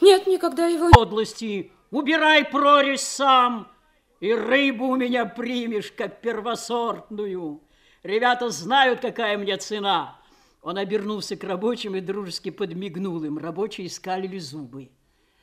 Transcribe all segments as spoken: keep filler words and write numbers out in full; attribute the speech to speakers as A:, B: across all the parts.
A: Нет никогда его...
B: Подлости, убирай прорезь сам, и рыбу у меня примешь, как первосортную. Ребята знают, какая мне цена. Он обернулся к рабочим и дружески подмигнул им. Рабочие скалили зубы.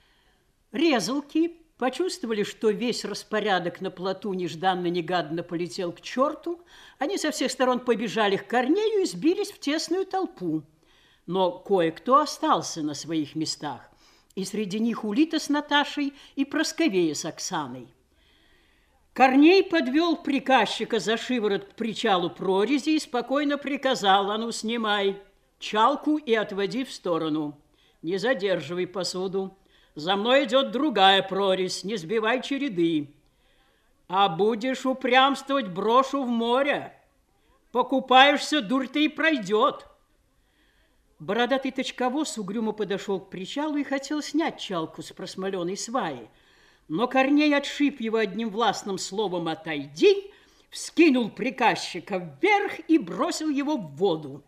B: Резалки почувствовали, что весь распорядок на плоту нежданно-негаданно полетел к черту. Они со всех сторон побежали к Корнею и сбились в тесную толпу. Но кое-кто остался на своих местах. И среди них Улита с Наташей и Просковея с Оксаной. Корней подвел приказчика за шиворот к причалу прорези и спокойно приказал: а ну, снимай чалку и отводи в сторону. Не задерживай посуду. За мной идет другая прорезь, не сбивай череды. А будешь упрямствовать, брошу в море. Покупаешься, дурь ты и пройдет. Бородатый точковоз угрюмо подошел к причалу и хотел снять чалку с просмоленной сваи. Но Корней отшиб его одним властным словом «отойди», вскинул приказчика вверх и бросил его в воду.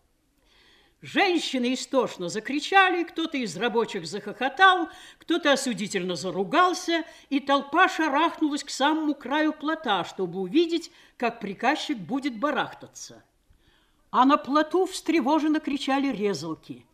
B: Женщины истошно закричали, кто-то из рабочих захохотал, кто-то осудительно заругался, и толпа шарахнулась к самому краю плота, чтобы увидеть, как приказчик будет барахтаться. А на плоту встревоженно кричали резалки.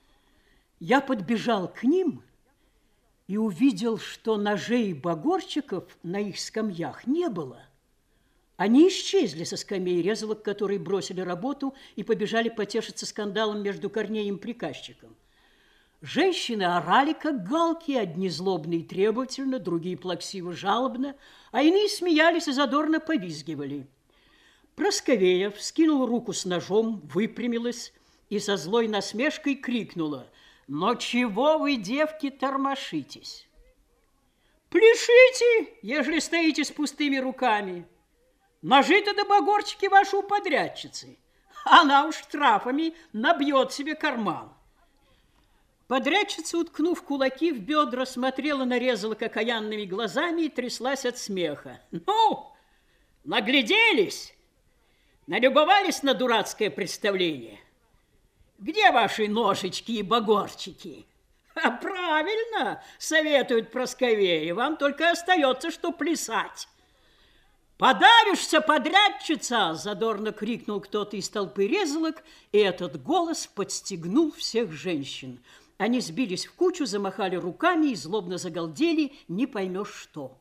B: Я подбежал к ним и увидел, что ножей и багорчиков на их скамьях не было. Они исчезли со скамей резалок, которые бросили работу и побежали потешиться скандалом между Корнеем и приказчиком. Женщины орали, как галки, одни злобно и требовательно, другие плаксиво жалобно, а иные смеялись и задорно повизгивали. Просковея вскинула руку с ножом, выпрямилась и со злой насмешкой крикнула: «Но чего вы, девки, тормошитесь? Пляшите, ежели стоите с пустыми руками. Ножи-то да багорчики ваши у подрядчицы. Она уж штрафами набьет себе карман». Подрядчица, уткнув кулаки в бедра, смотрела на резалок окаянными глазами и тряслась от смеха. «Ну, нагляделись? Налюбовались на дурацкое представление? Где ваши ножички и багорчики? А правильно, советует Просковея, вам только остается, что плясать. «Подавишься, подрядчица!» – задорно крикнул кто-то из толпы резалок, и этот голос подстегнул всех женщин. Они сбились в кучу, замахали руками и злобно загалдели, не поймешь что.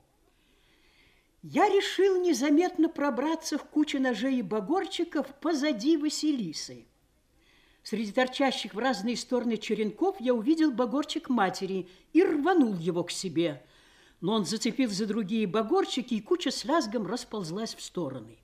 B: Я решил незаметно пробраться в кучу ножей и багорчиков позади Василисы. Среди торчащих в разные стороны черенков я увидел багорчик матери и рванул его к себе. Но он зацепил за другие багорчики, и куча с лязгом расползлась в стороны.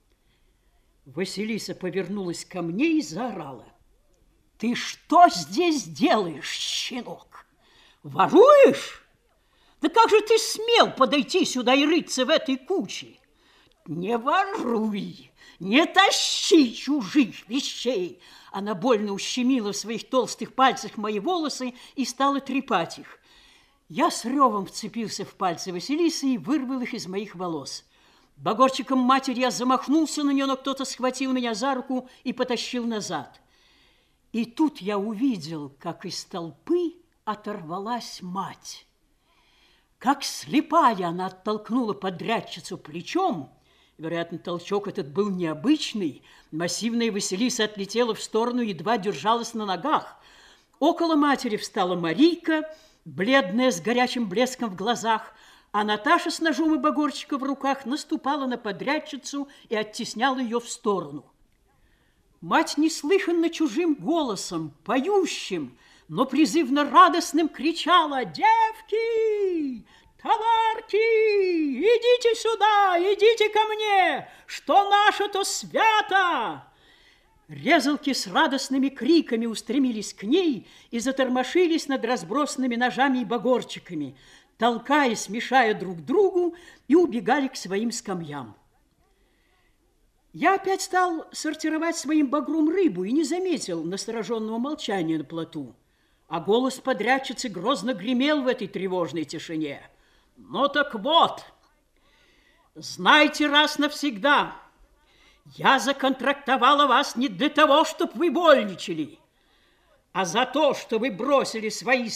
B: Василиса повернулась ко мне и заорала: «Ты что здесь делаешь, щенок? Воруешь? Да как же ты смел подойти сюда и рыться в этой куче? Не воруй, не тащи чужих вещей!» Она больно ущемила в своих толстых пальцах мои волосы и стала трепать их. Я с ревом вцепился в пальцы Василисы и вырвал их из моих волос. Багорчиком матери я замахнулся на нее, но кто-то схватил меня за руку и потащил назад. И тут я увидел, как из толпы оторвалась мать. Как слепая она оттолкнула подрядчицу плечом. Вероятно, толчок этот был необычный. Массивная Василиса отлетела в сторону, едва держалась на ногах. Около матери встала Марийка, бледная, с горячим блеском в глазах, а Наташа с ножом и багорчиком в руках наступала на подрядчицу и оттесняла ее в сторону. Мать неслыханно чужим голосом, поющим, но призывно радостным кричала: «Девки! Товарки! Идите сюда! Идите ко мне! Что наше, то свято!» Резалки с радостными криками устремились к ней и затормошились над разбросанными ножами и багорчиками, толкаясь, мешая друг другу, и убегали к своим скамьям. Я опять стал сортировать своим багром рыбу и не заметил настороженного молчания на плоту, а голос подрядчицы грозно гремел в этой тревожной тишине. «Ну так вот, знайте раз навсегда, я законтрактовала вас не для того, чтобы вы вольничали, а за то, что вы бросили свои